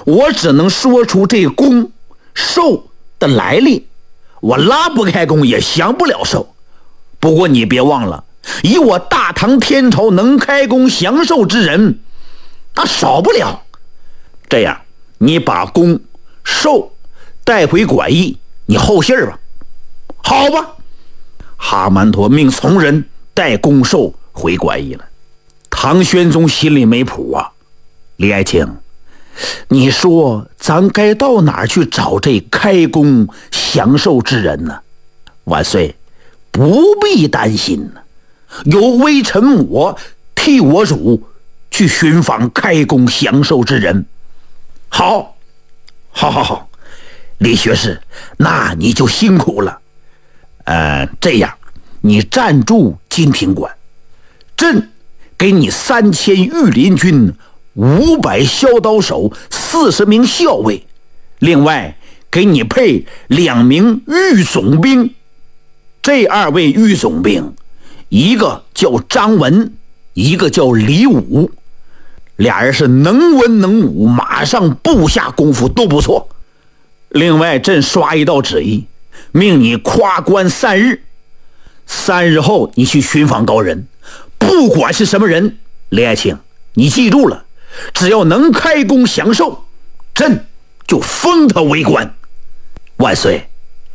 我只能说出这弓兽的来历，我拉不开弓也降不了兽。不过你别忘了，以我大唐天朝能开弓降兽之人，那少不了。这样，你把弓兽带回馆驿，你候信儿吧。好吧。哈曼陀命从人带弓兽回馆驿了。唐玄宗心里没谱啊。李爱卿，你说咱该到哪儿去找这开弓降兽之人呢？万岁，不必担心呢，有微臣我替我主去寻访开弓降兽之人。好，李学士，那你就辛苦了。这样，你暂住金庭馆，朕给你3000御林军，500骁刀手，40名校尉，另外给你配2名御总兵。这2位御总兵，一个叫张文，一个叫李武，俩人是能文能武，马上部下功夫都不错。另外朕刷一道旨意，命你夸关3日，3日后你去寻访高人，不管是什么人。李爱卿，你记住了，只要能开弓降兽，朕就封他为官。万岁。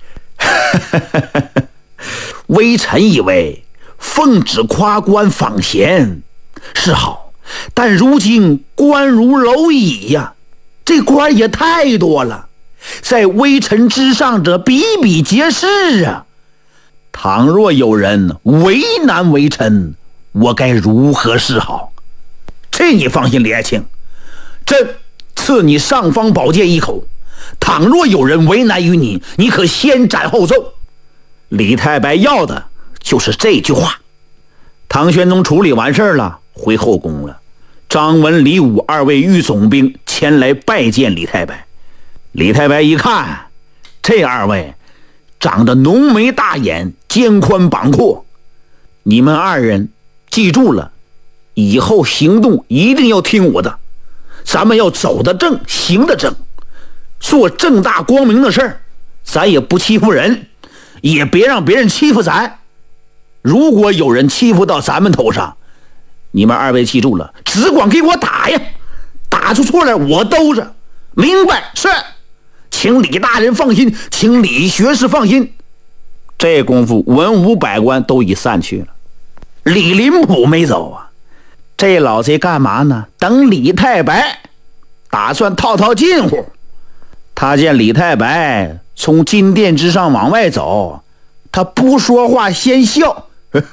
微臣以为奉旨夸官访贤是好，但如今官如蝼蚁呀，这官也太多了，在微臣之上者比比皆是啊。倘若有人为难微臣，我该如何是好？这你放心，李爱卿，朕赐你尚方宝剑1口，倘若有人为难于你，你可先斩后奏。李太白要的就是这句话。唐玄宗处理完事了，回后宫了。张文、李武2位御总兵前来拜见李太白。李太白一看，这2位长得浓眉大眼，肩宽膀阔，你们2人记住了，以后行动一定要听我的，咱们要走得正，行得正，做正大光明的事儿，咱也不欺负人，也别让别人欺负咱。如果有人欺负到咱们头上，你们2位记住了，只管给我打呀，打出错来我兜着。明白？是。请李大人放心，请李学士放心。这功夫文武百官都已散去了，李林甫没走啊。这老贼干嘛呢？等李太白，打算套近乎。他见李太白从金殿之上往外走，他不说话先笑。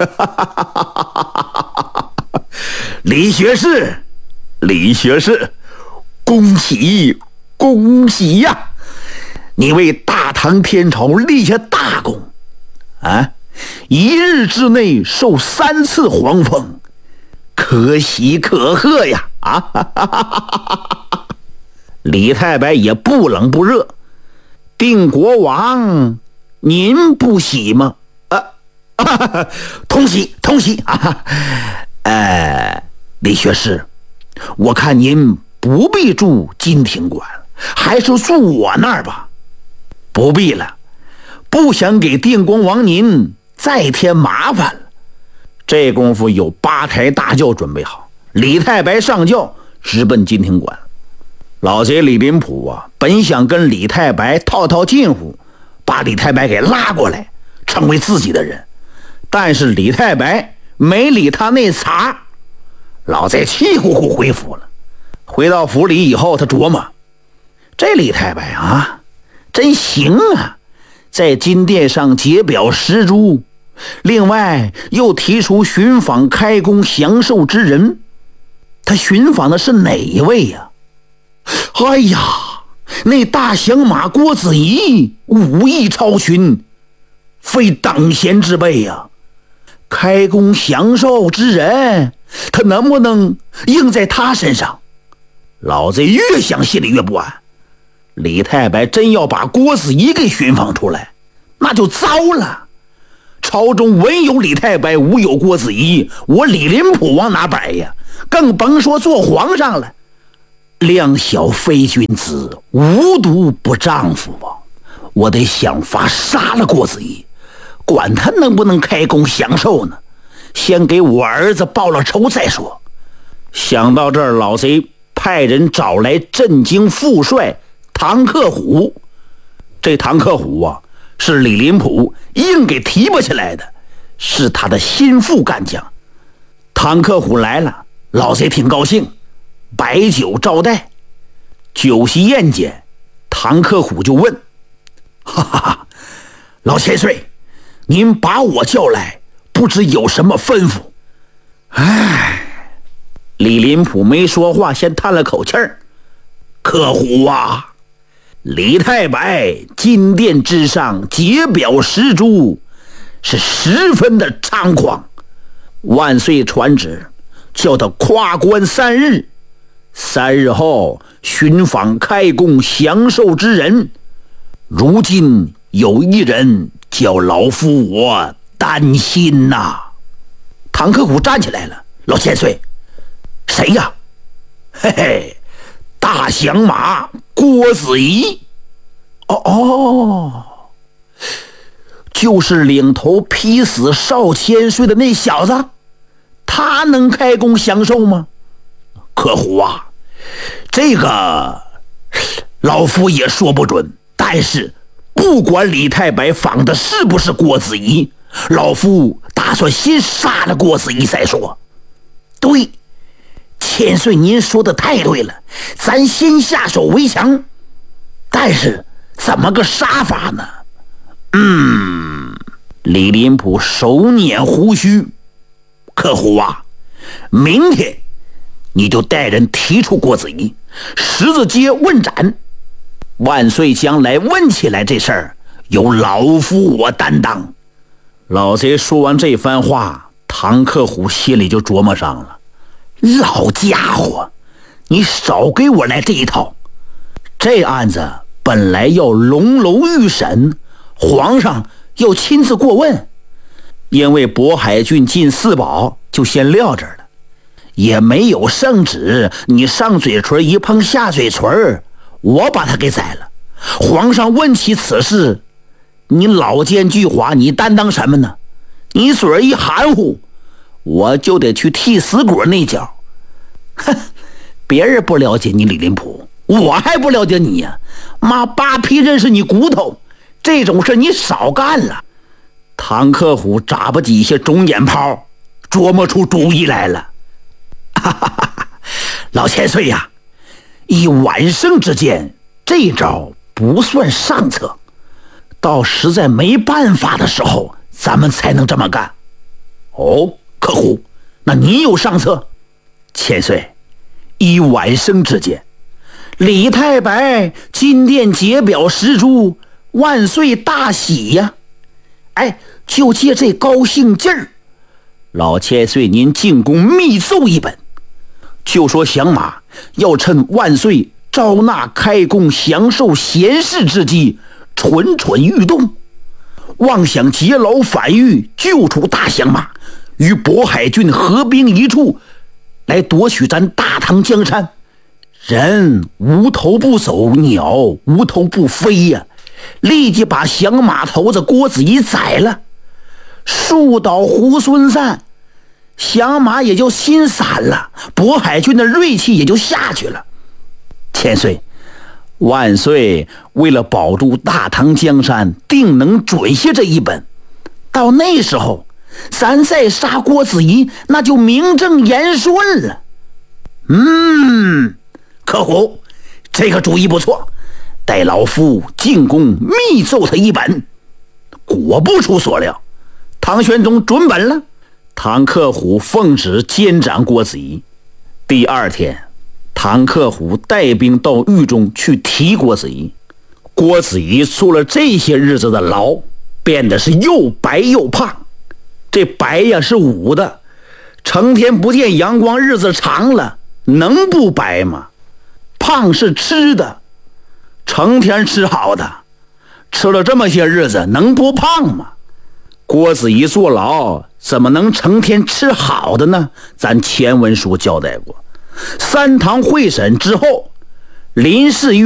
李学士，恭喜恭喜呀！你为大唐天朝立下大功啊！1日之内受3次皇封，可喜可贺呀！李太白也不冷不热，定国王，您不喜吗？同喜李学士，我看您不必住金庭馆，还是住我那儿吧。不必了，不想给定国王您再添麻烦了。这功夫有8抬大轿准备好，李太白上轿直奔金庭馆。老贼李林甫啊，本想跟李太白套近乎，把李太白给拉过来，成为自己的人，但是李太白没理他那茬，老贼气呼呼回府了。回到府里以后，他琢磨，这李太白啊，真行啊，在金殿上结表施诸，另外又提出寻访开弓降兽之人。他寻访的是哪一位呀？哎呀，那大降马郭子仪武艺超群，非等闲之辈呀。开弓降兽之人，他能不能应在他身上？老贼越想心里越不安。李太白真要把郭子仪给寻访出来，那就糟了。朝中文有李太白，武有郭子仪，我李林甫往哪摆呀？更甭说做皇上了。 两小非君子，无毒不丈夫啊！我得想法杀了郭子仪，管他能不能开工享受呢，先给我儿子报了仇再说。想到这儿，老贼派人找来镇京副帅唐克虎。这唐克虎啊，是李林甫硬给提拔起来的，是他的心腹干将。唐克虎来了，老贼挺高兴，摆酒招待。酒席宴间，唐克虎就问：哈哈哈，老千岁，您把我叫来，不知有什么吩咐？哎，李林甫没说话，先叹了口气儿。克虎啊，李太白金殿之上结表施诸，是十分的猖狂。万岁传旨，叫他跨关3日，3日后寻访开工享受之人。如今有一人叫老夫我担心呐。唐克虎站起来了：老千岁，谁呀？嘿嘿，大响马郭子仪。哦，就是领头劈死邵千岁的那小子，他能开工享受吗？克虎啊，这个老夫也说不准，但是不管李太白访的是不是郭子仪，老夫打算先杀了郭子仪再说。对，千岁您说的太对了，咱先下手为强，但是怎么个杀法呢？李林甫手捻胡须。克虎啊，明天你就带人提出郭子仪，十字街问斩。万岁将来问起来这事儿，由老夫我担当。老贼说完这番话，唐克虎心里就琢磨上了：老家伙，你少给我来这一套。这案子本来要龙楼预审，皇上要亲自过问，因为渤海郡进4宝，就先撂这儿了，也没有圣旨，你上嘴唇一碰下嘴唇，我把他给宰了。皇上问起此事，你老奸巨猾，你担当什么呢？你嘴一含糊，我就得去替死鬼那脚。哼，别人不了解你李林甫，我还不了解你呀！妈扒皮认识你骨头，这种事你少干了。唐克虎眨巴几下肿眼泡，琢磨出主意来了。哈哈哈！老千岁呀，以晚生之见，这招不算上策，到实在没办法的时候，咱们才能这么干。哦，克虎，那你有上策？千岁，以晚生之见，李太白金殿结表施诸，万岁大喜呀！哎，就借这高兴劲儿，老千岁您进宫密奏一本，就说响马要趁万岁招纳开工享受闲事之际，蠢蠢欲动，妄想劫牢反狱，救出大响马，与渤海郡合兵一处，来夺取咱大唐江山。人无头不走，鸟无头不飞呀！立即把响马头子郭子仪宰了，树倒猢狲散，响马也就心散了，渤海郡的锐气也就下去了。千岁，万岁为了保住大唐江山，定能准下这一本，到那时候咱再杀郭子仪，那就名正言顺了。克虎，这个主意不错，待老夫进宫密奏他一本。果不出所料，唐玄宗准本了。唐克虎奉旨监斩郭子仪。第二天，唐克虎带兵到狱中去提郭子仪。郭子仪坐了这些日子的牢，变得是又白又胖。这白呀是捂的，成天不见阳光，日子长了能不白吗？胖是吃的，成天吃好的，吃了这么些日子能不胖吗？郭子仪坐牢怎么能成天吃好的呢？咱前文书交代过， 3堂会审之后，林世